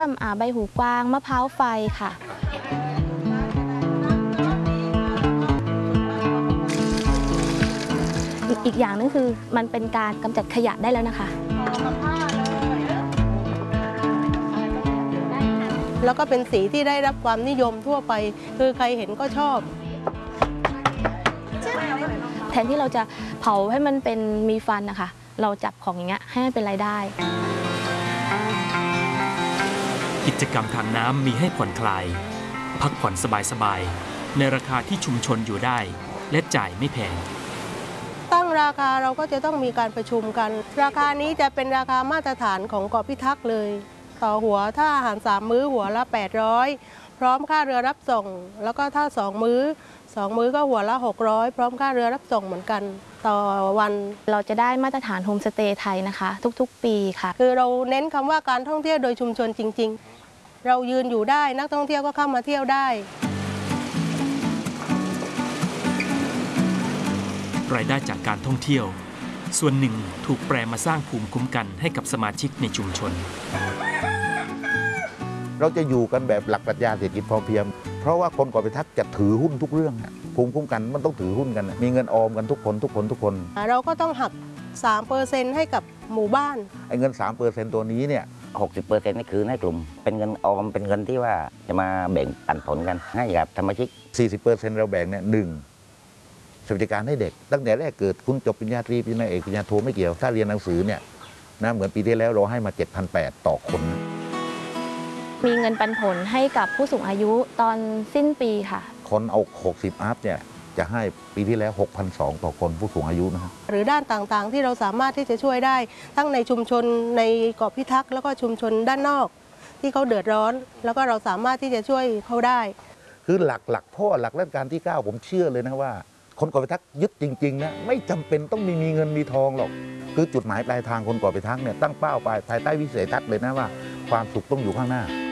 ใบหูกวางมะพร้าวไฟค่ะอีกอย่างนึงคือมันเป็นการกำจัดขยะได้แล้วนะคะแล้วก็เป็นสีที่ได้รับความนิยมทั่วไปคือใครเห็นก็ชอบแทนที่เราจะเผาให้มันเป็นมีฟันนะคะเราจับของอย่างเงี้ยให้มันเป็นรายได้กิจกรรมทางน้ำมีให้ผ่อนคลายพักผ่อนสบายๆในราคาที่ชุมชนอยู่ได้และจ่ายไม่แพงตั้งราคาเราก็จะต้องมีการประชุมกันราคานี้จะเป็นราคามาตรฐานของเกาะพิทักษ์เลยต่อหัวถ้าอาหาร3 มื้อหัวละ800พร้อมค่าเรือรับส่งแล้วก็ถ้า2 มื้อก็หัวละ600พร้อมค่าเรือรับส่งเหมือนกันต่อวันเราจะได้มาตรฐานโฮมสเตย์ไทยนะคะทุกๆปีค่ะคือเราเน้นคำว่าการท่องเที่ยวโดยชุมชนจริงๆเรายืนอยู่ได้นักท่องเที่ยวก็เข้ามาเที่ยวได้รายได้จากการท่องเที่ยวส่วนหนึ่งถูกแปลมาสร้างภูมิคุ้มกันให้กับสมาชิกในชุมชนเราจะอยู่กันแบบหลักปรัชญาเศรษฐกิจพอเพียงเพราะว่าคนเกาะพิทักษ์จะถือหุ้นทุกเรื่องภูมิคุ้มกันมันต้องถือหุ้นกันมีเงินออมกันทุกคนเราก็ต้องหัก 3% ให้กับหมู่บ้านไอ้เงิน 3% ตัวนี้เนี่ย 60%นี่คือให้กลุ่มเป็นเงินออมเป็นเงินที่ว่าจะมาแบ่งปันผลกันให้กับสมาชิก 40% เราแบ่งเนี่ย1สวัสดิการให้เด็กตั้งแต่แรกเกิดคุณจบปริญญาตรีปริญญาเอกปริญญาโทไม่เกี่ยวถ้าเรียนหนังสือเนี่ยนะเหมือนปีที่แล้วเราให้มา 7,800 ต่อคนมีเงินปันผลให้กับผู้สูงอายุตอนสิ้นปีค่ะคนเอา60 อัพเนี่ยจะให้ปีที่แล้ว 6,200 ต่อคนผู้สูงอายุนะครับหรือด้านต่างๆที่เราสามารถที่จะช่วยได้ทั้งในชุมชนในเกาะพิทักษ์แล้วก็ชุมชนด้านนอกที่เขาเดือดร้อนแล้วก็เราสามารถที่จะช่วยเขาได้คือหลักพ่อหลักรัชกาลที่ 9ผมเชื่อเลยนะว่าคนเกาะพิทักษ์ยึดจริงๆนะไม่จำเป็นต้องมีเงินมีทองหรอกคือจุดหมายปลายทางคนเกาะพิทักษ์เนี่ยตั้งเป้าไปภายใต้วิสัยทัศน์เลยนะว่าความสุขต้องอยู่ข้างหน้า